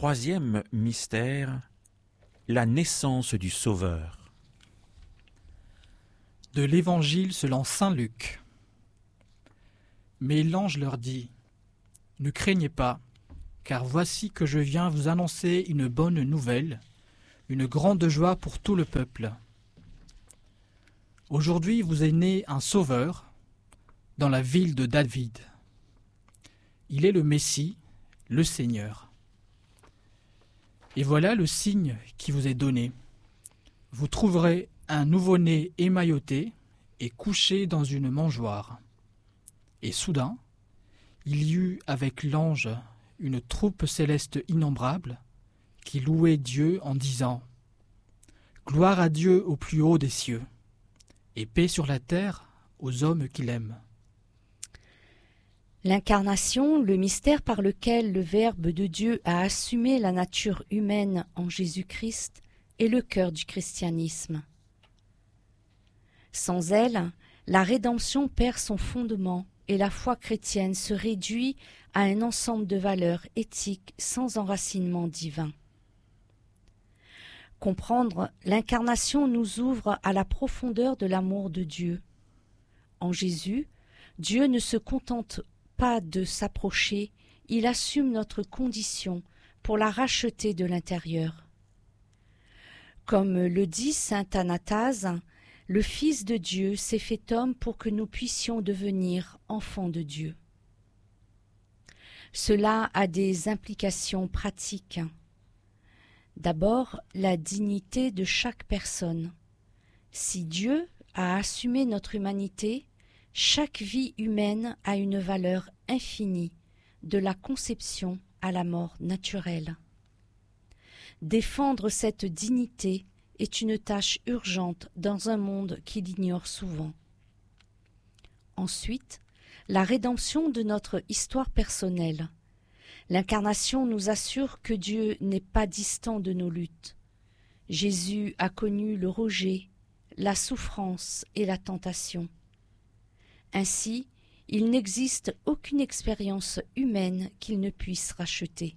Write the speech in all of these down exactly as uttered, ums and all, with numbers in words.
Troisième mystère, la naissance du Sauveur. De l'Évangile selon saint Luc. Mais l'ange leur dit : « Ne craignez pas, car voici que je viens vous annoncer une bonne nouvelle, une grande joie pour tout le peuple. Aujourd'hui vous est né un Sauveur dans la ville de David. Il est le Messie, le Seigneur. Et voilà le signe qui vous est donné. Vous trouverez un nouveau-né émailloté et couché dans une mangeoire. » Et soudain, il y eut avec l'ange une troupe céleste innombrable qui louait Dieu en disant : « Gloire à Dieu au plus haut des cieux, et paix sur la terre aux hommes qu'il aime. » L'incarnation, le mystère par lequel le Verbe de Dieu a assumé la nature humaine en Jésus-Christ, est le cœur du christianisme. Sans elle, la rédemption perd son fondement et la foi chrétienne se réduit à un ensemble de valeurs éthiques sans enracinement divin. Comprendre l'incarnation nous ouvre à la profondeur de l'amour de Dieu. En Jésus, Dieu ne se contente pas de s'approcher, il assume notre condition pour la racheter de l'intérieur. Comme le dit saint Athanase, le Fils de Dieu s'est fait homme pour que nous puissions devenir enfants de Dieu. Cela a des implications pratiques. D'abord, la dignité de chaque personne. Si Dieu a assumé notre humanité, chaque vie humaine a une valeur infinie, de la conception à la mort naturelle. Défendre cette dignité est une tâche urgente dans un monde qui l'ignore souvent. Ensuite, la rédemption de notre histoire personnelle. L'incarnation nous assure que Dieu n'est pas distant de nos luttes. Jésus a connu le rejet, la souffrance et la tentation. Ainsi, il n'existe aucune expérience humaine qu'il ne puisse racheter.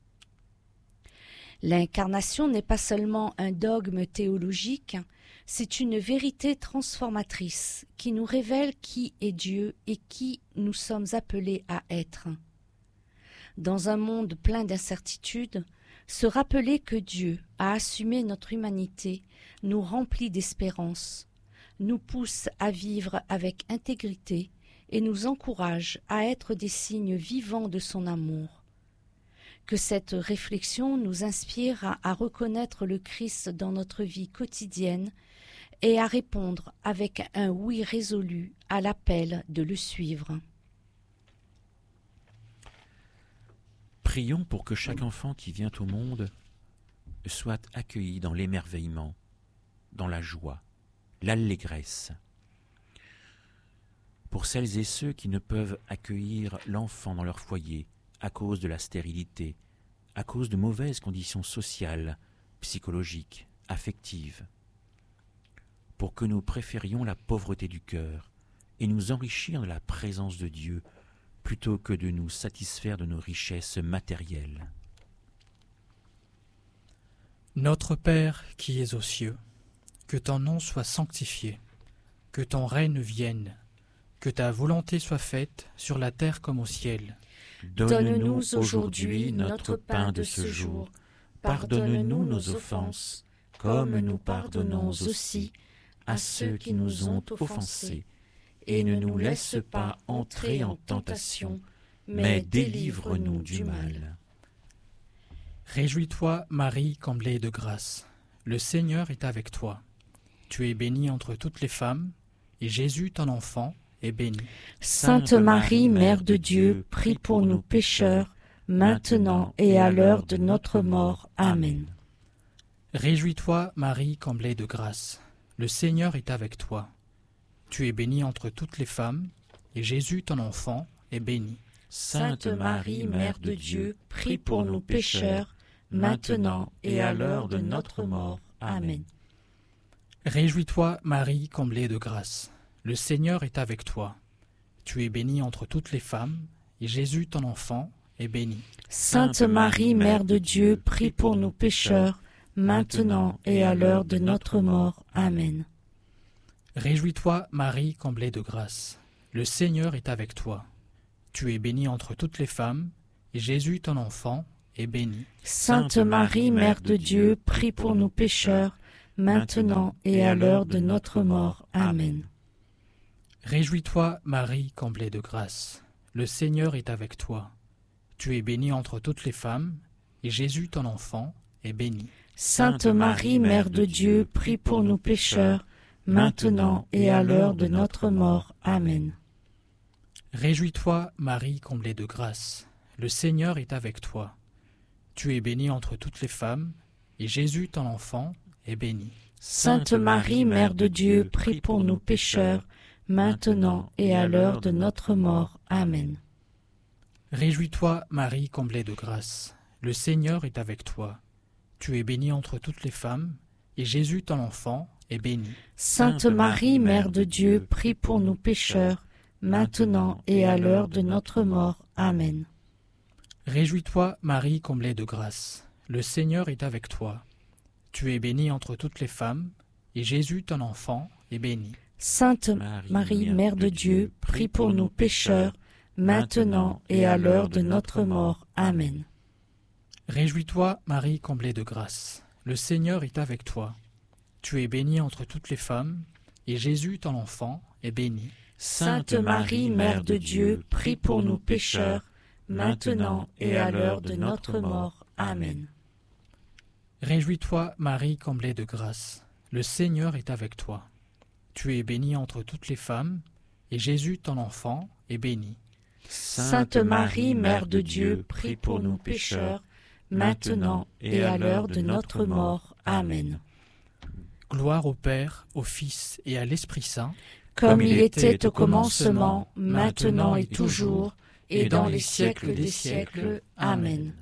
L'incarnation n'est pas seulement un dogme théologique, c'est une vérité transformatrice qui nous révèle qui est Dieu et qui nous sommes appelés à être. Dans un monde plein d'incertitudes, se rappeler que Dieu a assumé notre humanité nous remplit d'espérance, nous pousse à vivre avec intégrité et nous encourage à être des signes vivants de son amour. Que cette réflexion nous inspire à, à reconnaître le Christ dans notre vie quotidienne et à répondre avec un oui résolu à l'appel de le suivre. Prions pour que chaque enfant qui vient au monde soit accueilli dans l'émerveillement, dans la joie, l'allégresse. Pour celles et ceux qui ne peuvent accueillir l'enfant dans leur foyer à cause de la stérilité, à cause de mauvaises conditions sociales, psychologiques, affectives. Pour que nous préférions la pauvreté du cœur et nous enrichir de la présence de Dieu plutôt que de nous satisfaire de nos richesses matérielles. Notre Père qui es aux cieux, que ton nom soit sanctifié, que ton règne vienne, que ta volonté soit faite sur la terre comme au ciel. Donne-nous aujourd'hui notre pain de ce jour. Pardonne-nous nos offenses, comme nous pardonnons aussi à ceux qui nous ont offensés. Et ne nous laisse pas entrer en tentation, mais délivre-nous du mal. Réjouis-toi, Marie, comblée de grâce. Le Seigneur est avec toi. Tu es bénie entre toutes les femmes, et Jésus, ton enfant, est béni. Sainte Marie, Mère de Dieu, prie pour nous pécheurs, maintenant et à l'heure de notre mort. Amen. Réjouis-toi, Marie, comblée de grâce. Le Seigneur est avec toi. Tu es bénie entre toutes les femmes, et Jésus, ton enfant, est béni. Sainte Marie, Mère de Dieu, prie pour nous pécheurs, maintenant et à l'heure de notre mort. Amen. Réjouis-toi, Marie, comblée de grâce. Le Seigneur est avec toi. Tu es bénie entre toutes les femmes, et Jésus, ton enfant, est bénie. Sainte Marie, Mère de Dieu, prie pour nous pécheurs, maintenant et à l'heure de notre mort. Amen. Réjouis-toi, Marie, comblée de grâce. Le Seigneur est avec toi. Tu es bénie entre toutes les femmes, et Jésus, ton enfant, est béni. Sainte Marie, Mère de Dieu, prie pour nous pécheurs, maintenant et à l'heure de notre mort. Amen. Réjouis-toi, Marie, comblée de grâce. Le Seigneur est avec toi. Tu es bénie entre toutes les femmes, et Jésus, ton enfant, est béni. Sainte Marie, Mère de Dieu, prie pour nous pécheurs, maintenant et à l'heure de notre mort. Amen. Réjouis-toi, Marie, comblée de grâce. Le Seigneur est avec toi. Tu es bénie entre toutes les femmes, et Jésus, ton enfant, est béni. Sainte Marie, Mère de Dieu, prie pour nous pécheurs, maintenant et à l'heure de notre mort. Amen. Réjouis-toi, Marie, comblée de grâce. Le Seigneur est avec toi. Tu es bénie entre toutes les femmes, et Jésus, ton enfant, est béni. Sainte Marie, Mère de Dieu, prie pour nous pécheurs, maintenant et à l'heure de notre mort. Amen. Réjouis-toi, Marie, comblée de grâce. Le Seigneur est avec toi. Tu es bénie entre toutes les femmes, et Jésus, ton enfant, est béni. Sainte Marie, Mère de Dieu, prie pour nous pécheurs, maintenant et à l'heure de notre mort. Amen. Réjouis-toi, Marie, comblée de grâce. Le Seigneur est avec toi. Tu es bénie entre toutes les femmes, et Jésus, ton enfant, est béni. Sainte Marie, Mère de Dieu, prie pour nous pécheurs, maintenant et à l'heure de notre mort. Amen. Réjouis-toi, Marie, comblée de grâce. Le Seigneur est avec toi. Tu es bénie entre toutes les femmes, et Jésus, ton enfant, est béni. Sainte Marie, Mère de Dieu, prie pour nous pécheurs, maintenant et à l'heure de notre mort. Amen. Gloire au Père, au Fils et à l'Esprit Saint, comme il était au commencement, maintenant et toujours, et dans les siècles des siècles. Amen.